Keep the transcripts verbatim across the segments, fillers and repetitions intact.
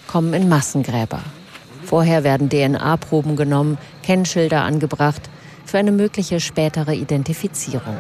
kommen in Massengräber. Vorher werden D N A-Proben genommen, Kennschilder angebracht für eine mögliche spätere Identifizierung.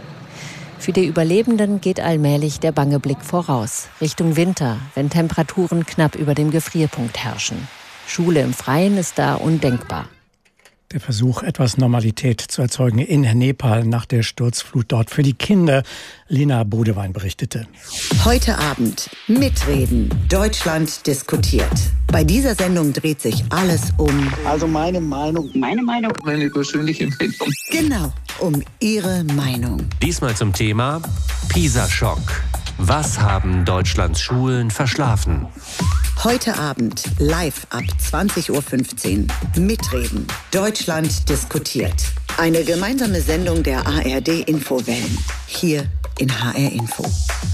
Für die Überlebenden geht allmählich der bange Blick voraus, Richtung Winter, wenn Temperaturen knapp über dem Gefrierpunkt herrschen. Schule im Freien ist da undenkbar. Der Versuch, etwas Normalität zu erzeugen in Nepal nach der Sturzflut dort für die Kinder. Lena Bodewein berichtete. Heute Abend mitreden. Deutschland diskutiert. Bei dieser Sendung dreht sich alles um... Also meine Meinung. Meine Meinung. Meine persönliche Meinung. Genau, um Ihre Meinung. Diesmal zum Thema PISA-Schock. Was haben Deutschlands Schulen verschlafen? Heute Abend live ab zwanzig Uhr fünfzehn. Mitreden. Deutschland diskutiert. Eine gemeinsame Sendung der A R D-Infowellen. Hier in H R Info.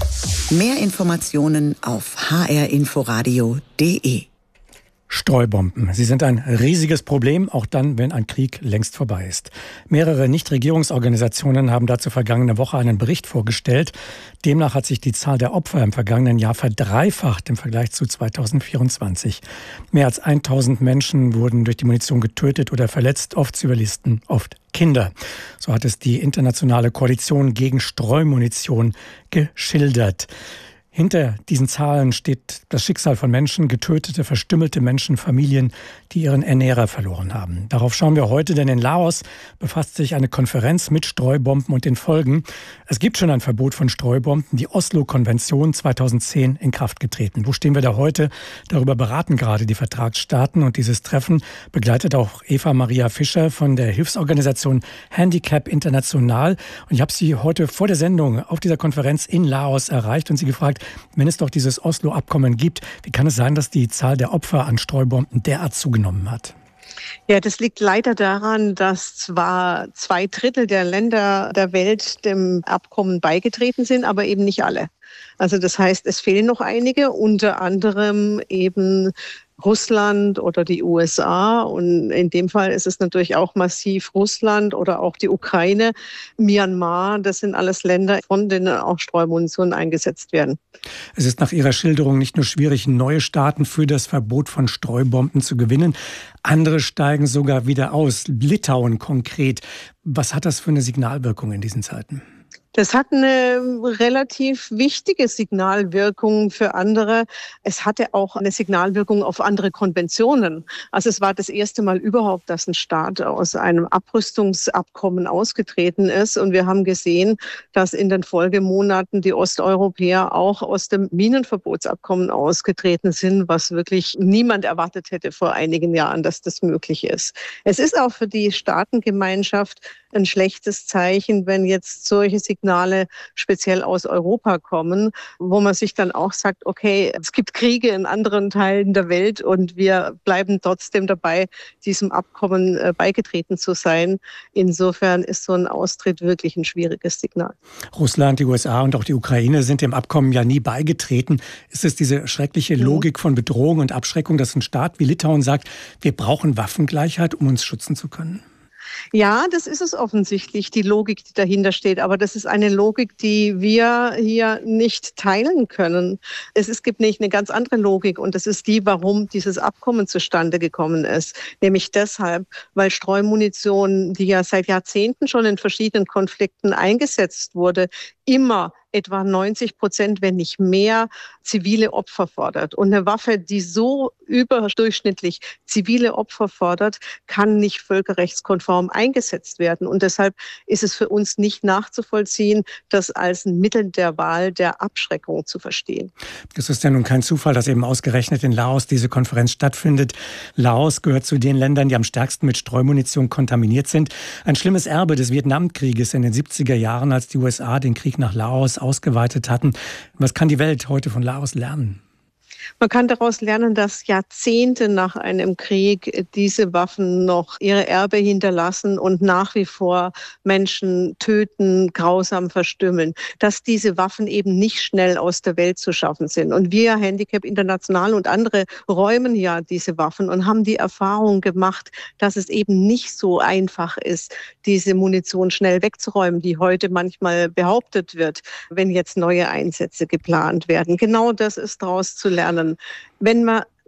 Mehr Informationen auf h r inforadio punkt d e. Streubomben. Sie sind ein riesiges Problem, auch dann, wenn ein Krieg längst vorbei ist. Mehrere Nichtregierungsorganisationen haben dazu vergangene Woche einen Bericht vorgestellt. Demnach hat sich die Zahl der Opfer im vergangenen Jahr verdreifacht im Vergleich zu zweitausendvierundzwanzig. Mehr als tausend Menschen wurden durch die Munition getötet oder verletzt, oft Zivilisten, oft Kinder. So hat es die internationale Koalition gegen Streumunition geschildert. Hinter diesen Zahlen steht das Schicksal von Menschen, getötete, verstümmelte Menschen, Familien, die ihren Ernährer verloren haben. Darauf schauen wir heute, denn in Laos befasst sich eine Konferenz mit Streubomben und den Folgen. Es gibt schon ein Verbot von Streubomben, die Oslo-Konvention zweitausendzehn in Kraft getreten. Wo stehen wir da heute? Darüber beraten gerade die Vertragsstaaten und dieses Treffen begleitet auch Eva Maria Fischer von der Hilfsorganisation Handicap International. Und ich habe sie heute vor der Sendung auf dieser Konferenz in Laos erreicht und sie gefragt, wenn es doch dieses Oslo-Abkommen gibt, wie kann es sein, dass die Zahl der Opfer an Streubomben derart zugenommen hat? Ja, das liegt leider daran, dass zwar zwei Drittel der Länder der Welt dem Abkommen beigetreten sind, aber eben nicht alle. Also das heißt, es fehlen noch einige, unter anderem eben Russland oder die U S A, und in dem Fall ist es natürlich auch massiv Russland oder auch die Ukraine, Myanmar, das sind alles Länder, von denen auch Streumunition eingesetzt werden. Es ist nach Ihrer Schilderung nicht nur schwierig, neue Staaten für das Verbot von Streubomben zu gewinnen, andere steigen sogar wieder aus. Litauen konkret. Was hat das für eine Signalwirkung in diesen Zeiten? Das hat eine relativ wichtige Signalwirkung für andere. Es hatte auch eine Signalwirkung auf andere Konventionen. Also es war das erste Mal überhaupt, dass ein Staat aus einem Abrüstungsabkommen ausgetreten ist. Und wir haben gesehen, dass in den Folgemonaten die Osteuropäer auch aus dem Minenverbotsabkommen ausgetreten sind, was wirklich niemand erwartet hätte vor einigen Jahren, dass das möglich ist. Es ist auch für die Staatengemeinschaft ein schlechtes Zeichen, wenn jetzt solche Signale speziell aus Europa kommen, wo man sich dann auch sagt, okay, es gibt Kriege in anderen Teilen der Welt und wir bleiben trotzdem dabei, diesem Abkommen äh, beigetreten zu sein. Insofern ist so ein Austritt wirklich ein schwieriges Signal. Russland, die U S A und auch die Ukraine sind dem Abkommen ja nie beigetreten. Ist es diese schreckliche Logik von Bedrohung und Abschreckung, dass ein Staat wie Litauen sagt, wir brauchen Waffengleichheit, um uns schützen zu können? Ja, das ist es offensichtlich, die Logik, die dahinter steht. Aber das ist eine Logik, die wir hier nicht teilen können. Es, es gibt nicht eine ganz andere Logik. Und das ist die, warum dieses Abkommen zustande gekommen ist. Nämlich deshalb, weil Streumunition, die ja seit Jahrzehnten schon in verschiedenen Konflikten eingesetzt wurde, immer etwa neunzig Prozent, wenn nicht mehr, zivile Opfer fordert. Und eine Waffe, die so überdurchschnittlich zivile Opfer fordert, kann nicht völkerrechtskonform eingesetzt werden. Und deshalb ist es für uns nicht nachzuvollziehen, das als ein Mittel der Wahl der Abschreckung zu verstehen. Es ist ja nun kein Zufall, dass eben ausgerechnet in Laos diese Konferenz stattfindet. Laos gehört zu den Ländern, die am stärksten mit Streumunition kontaminiert sind. Ein schlimmes Erbe des Vietnamkrieges in den siebziger Jahren, als die U S A den Krieg nach Laos ausgeweitet hatten. Was kann die Welt heute von Laos lernen? Man kann daraus lernen, dass Jahrzehnte nach einem Krieg diese Waffen noch ihre Erbe hinterlassen und nach wie vor Menschen töten, grausam verstümmeln. Dass diese Waffen eben nicht schnell aus der Welt zu schaffen sind. Und wir, Handicap International und andere, räumen ja diese Waffen und haben die Erfahrung gemacht, dass es eben nicht so einfach ist, diese Munition schnell wegzuräumen, die heute manchmal behauptet wird, wenn jetzt neue Einsätze geplant werden. Genau das ist daraus zu lernen. Wenn man